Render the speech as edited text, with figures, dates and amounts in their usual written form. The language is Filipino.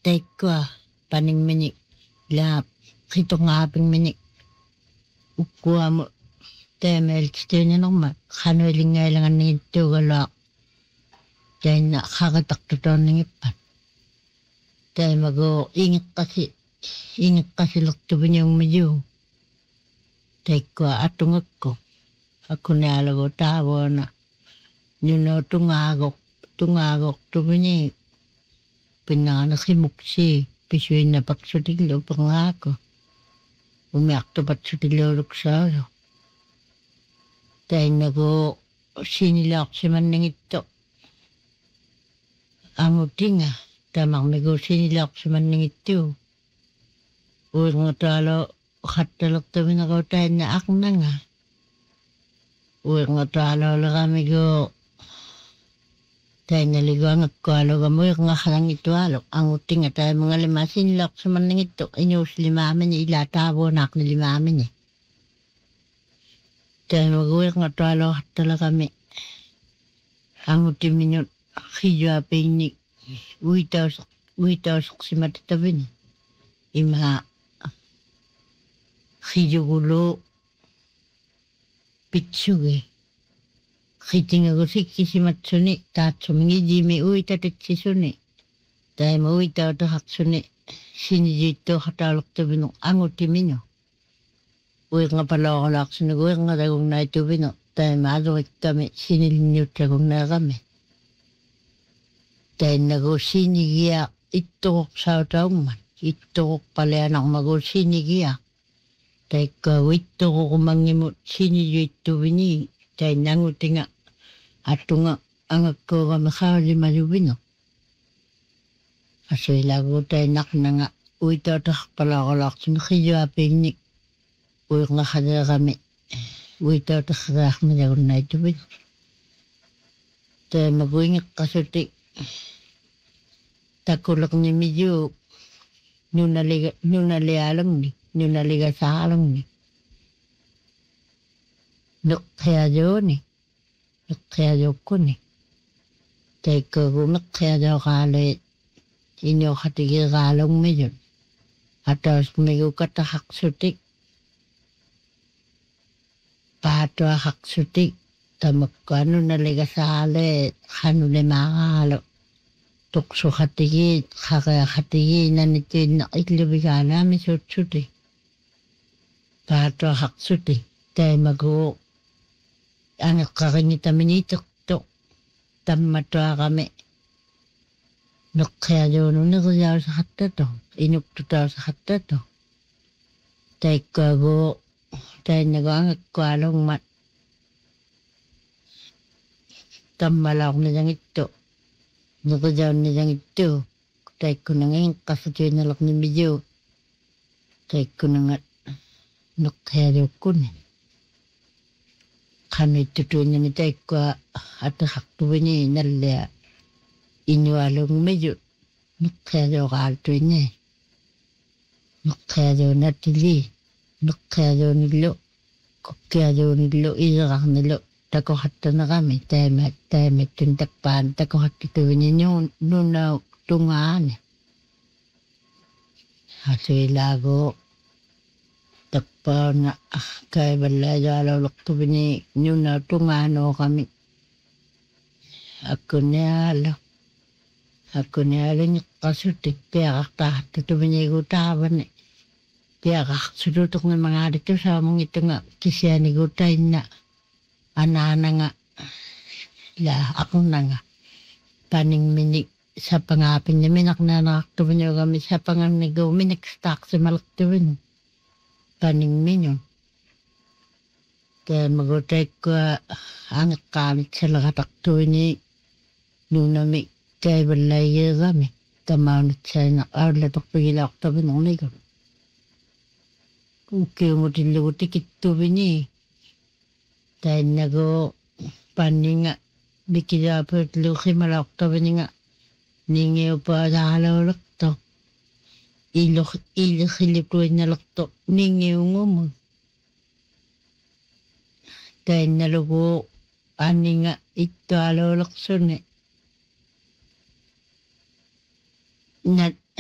Teikkoa paningmini la qitungaping mini ukkuamu teemeeltiteenerma qanuilingailangannigittuugalaa tainna qaqataqtutorningippat taimagu ingeqqasilertupiniungmiyuu teikkoa atungakku akkunaalagu taavoona nuno tungaagoqtupini pinnaanerimuksi pisuinnapaqsutillu pengaako umiartupatsutilluuluksaulu tainnagu sinilaorsimanningitto angutinga tamarmigu sinilaorsimanningittuu uirngutaalo qattalertavineru tainna arnanga uirngutaaloleramigu tainaliguangakkualugamu irngarlangittualu angutinga taimungalima sinilaorsimanningittu inuuslimaamini ila taavuunaaqnilimaamini taimagu irngutaaloqattalerami angutiminut qijuapiinni uitauseqsimatatavini ima qijugulu pitsugi qitingagusikkisimatsuni taatsumingijiimi uitatitsisuni taima uitauteqartsuni sinijittuuqataalertuvinu angutiminu uirngapaloorulaarsunugu irngalagungnaituvinu taima alurikkami sinilinniutsagungneerami tainnagu sinigia itturuqsautaungman itturuqpalianarmagu sinigia taikkaa itturuqumangimut sinijuittuvini tainangutinga atunga angakkuugami qaulimaluvinu asuilagu tainarnanga uitauteqarpaloorulaartunu qijuapiinni uirngaqaleerami uitauteqqiaarnilagunnaituvinu taimagu ingeqqasuti takulernimiyuu nunaligasaalungni neqqiajuukkuni taikkugu neqqiajooqaale inuuqatigiraalungmiyut atausmigu kataqaqsutik paatuaqaqsutik tamakkua nunaligasaale qanulimaaraalu tuqsuqatigiit qareaqatigiinanitiinna illuvigaanaami suutsuti paatuaqaqsuti taimagu angeqqaringitaminiitertu tammatuaqami neqqiajuununeriausaqattato inuktutausaqattato taikkuagu tainnagu angekkualungmat tammalaornilangittu nerijaunnilangittu taikkunangin qassatuinalernimiyuu taikkunangat neqqiajuukkuni qanuittutuinnani taikkua ateqartuvini nallia inualungmiyut neqqiajooqaaltuinni neqqiajuunatili neqqiajuunillu kokkiajuunillu ilerarnilu takoqattanerami taimattun tappaan takoqattutuvini nunau tungaani asuilaagu tappauna kaivallaajaalolertuvini nunau tungaanuoqami akunialingeqqasutik piaqartaaqattutuvinigu taavani piaqarsuluterngimangaalittu saamungittunga kisianigu tainna anaananga la aqnanga paningmini sapangaapinniminaqnaanaqtuviniugami sapangannigu minikstaaqsimalertuvini paningminun taamagu taikkua angeqqaamitsaleratartuvini nuunami kaivallaigeerami tamaunitsaina aulatorpigilaortavinernigu ukkiungutillugu tikittuvini tainnagu panninga mikilaaputlu qimalaortavininga ningiupaasaalaulerto illerrilipluinnalerto ningiungumun tainnalugu anninga ittualuulersuni